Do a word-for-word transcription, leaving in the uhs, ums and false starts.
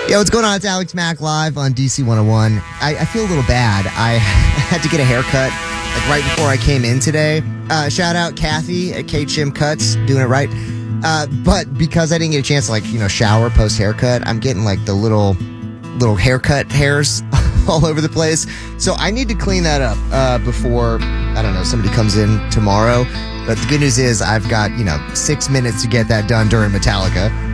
Yo, what's going on? It's Alex Mack live on D C one oh one. I, I feel a little bad. I had to get a haircut like right before I came in today. Uh, shout out Kathy at K Chim Cuts, doing it right. Uh, but because I didn't get a chance to like, you know, shower post haircut, I'm getting like the little little haircut hairs all over the place. So I need to clean that up uh, before, I don't know, somebody comes in tomorrow. But the good news is I've got, you know, six minutes to get that done during Metallica.